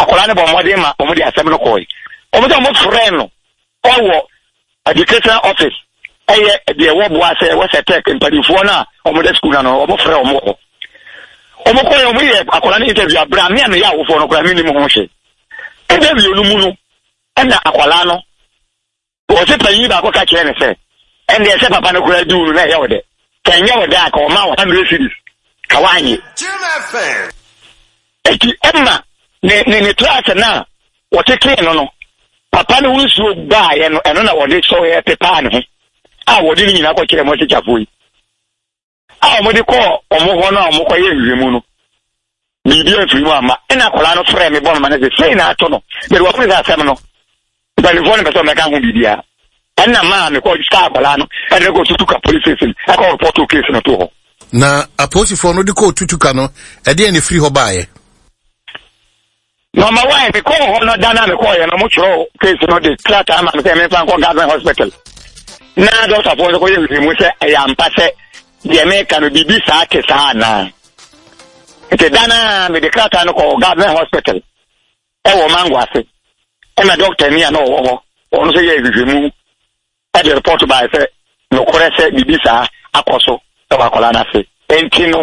akola ne bo mode ma omo de asem no koy omo de mo friend no owo education office eye de wo bo ase wo setek mpadifo na omo de school na no omo frɛ omo koy omo ye akola ne interview abra me ya wo fo no kora minimum ho hwe interview no mu no na akola no wo se panyi ba ko ka kire ne se ende se papa no kora du na ye wo de kanya wo da ka o ma 100 series kawanyi eti emma ne class na wo teke no papa no wusu ba ye no eno na wo de so ye pepa ne ho a wo de ni na ko kire mo se chafo yi a mo de ko omo ho na omo ko ye hwemu no bibi afiri mu ama ina kola no frɛ me bon ma ne se na ato no be wo pese asɛm no telefone be so me ka ho bibia ɛna ma me ko ska kola no ɛna ko tutuka police station akɔ report case no to ho na aposifo no de ko tutuka no ɛde ne free ho baaye no ma why me ko ho no dana me ko ye no mo chro case no de klata ma me se me fa ko government hospital na doctor for ko ye mu se ya mpa se de me ka no bibi sa ke sa na ete dana me de klata no ko government hospital e wo mango ase e na doctor ni na wo ono se ye hwehwemu e de report by se no kore se bibi sa akoso e wa kola na se enti no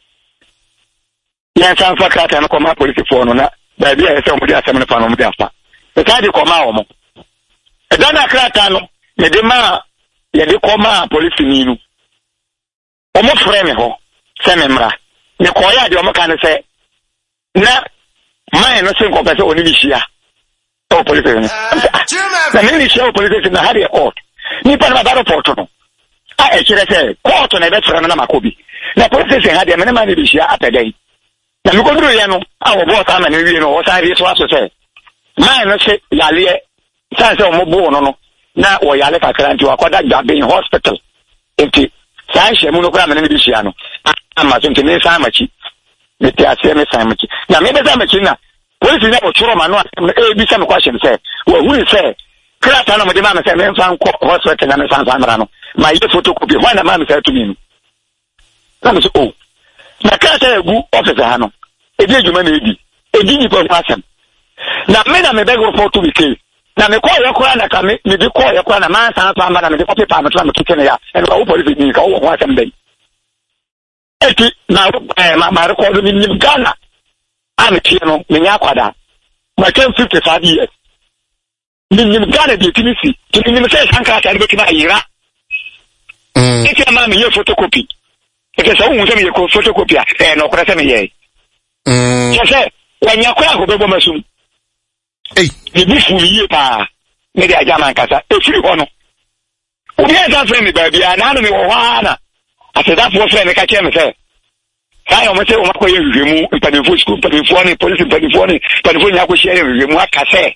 yan san fa klata no ko ma police for no na ba bia se omo de asem no fa no omo de afa e ka de ko ma omo e dana klata no me de ma ye de ko ma police ni no omo frɛ me ho se me mra ne ko ya de omo ka ne se na mai no se ko pese oni bi hia o police ni na me ni hia o police na ha de court ni pa na ba report no a e kire se court na be frɛ no na makobi na police ha de me na ma ni bi hia apedai na me ko duro ye no a wo bo sa na ne wie no wo sa ri so aso se mai no se yale sa se omo bo no na wo yale kakra nti wakoda Gabin hospital enti sai shemu no kura me ne bi hia no ama so ntene sa amachi meti ase me sa amachi na me be sa amachi na police na ochoro ma no e bi sa me question say wo hu say klata na mo de ma me say me fan ko hospital na me san samra no ma ye photocopy ho na ma me say to me no na me say oh na klata egu office ha no e di adwuma na edi ni po asem na me na me beg report to be case na me call yakura na ka me bi call yakura na ma san samra na me de copy pa me tla me kitchen ya e no police ni ka wo ho asem dey eti na ma record ni Ghana am tieno me nya kwada ma 55 years ni Ghana de tinisi ni se sanka ta be kina yira eti ma me ye photocopy eti so hu se me ye photocopy no kora se me ye se wanya kwa ko be bo masum ni bi fu yi pa me de ajama nkasa e firi ho no obi e za friend ba bia na no me wo hana ase da fo friend ka che me se sai o mo se o ma ko ye hwehwemu mpanifo school mpanifo ni police mpanifo nya ko share hwehwemu aka se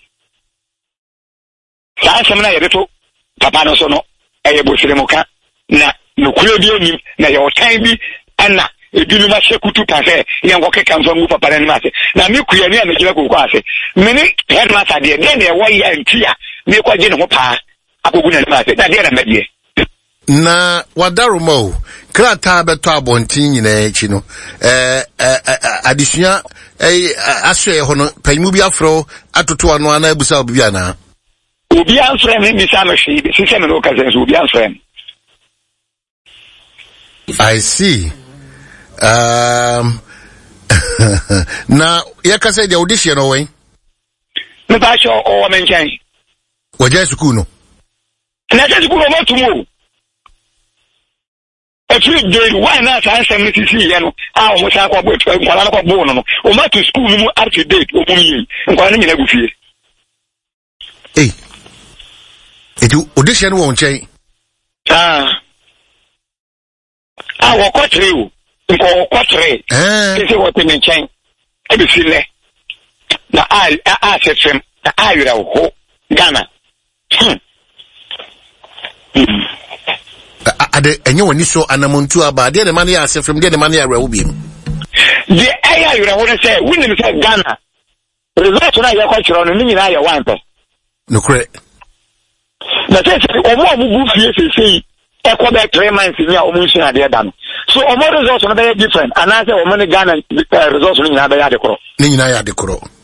sai semna ye beto papa no so no eye bo sire muka na no kure bi oni na ye otan bi ana edunu ma shekutu pa se ye ngo keka mfa ngu papa na ni ma se na mi kuya ni amejira ko kwa se mini headmaster de ne wo ya ntia mi kwa je ne ho pa akogu na ni ma se na de na medie na wadarumo krata beto abontin nyina echi no adisua aswe ho no panyimu bi afro atoto ano ana ebusa obi ana obi anfrɛ me bisa me hwe bi sise me no ka sense obi anfrɛ me I see na yakase de audition no wen me ba sho o me nchen waje school no na je school no tumo every day why not answer me tisi ye no a o mo sa kwa bo kwala na kwa bo no o ma to school mu up to date o mu yi kwala na nyina gufie edu audition wo nchen wo kotre o nko kotre kese wo te nchen e bi file na a sefem na a yura ho Ghana ade enye woni so anamontu aba de man ya asefrem de man ya rewo biem de aya yura ho se woni se Ghana result na ya kwa chiro no nyina ya wan pe no kre na se omo bu fie sesei e ko be 3 months ni a omo nsu ade da no so omo result no be different and I say omo ne Ghana result no nyina be ya de kro ni nyina ya de kro